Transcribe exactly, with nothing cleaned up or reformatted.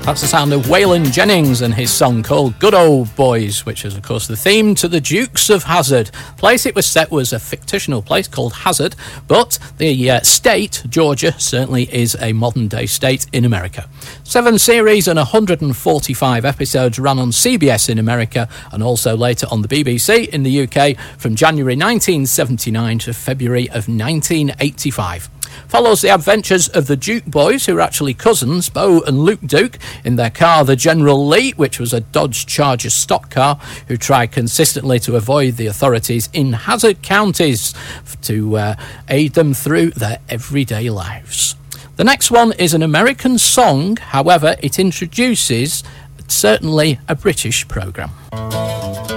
That's the sound of Waylon Jennings and his song called Good Old Boys, which is, of course, the theme to the Dukes of Hazzard. The place it was set was a fictional place called Hazzard, but the uh, state, Georgia, certainly is a modern-day state in America. Seven series and one hundred forty-five episodes ran on C B S in America and also later on the B B C in the U K from January nineteen seventy-nine to February of nineteen eighty-five. Follows the adventures of the Duke boys, who are actually cousins, Bo and Luke Duke, in their car, the General Lee, which was a Dodge Charger stock car, who tried consistently to avoid the authorities in hazard counties to uh, aid them through their everyday lives. The next one is an American song, however, it introduces certainly a British programme.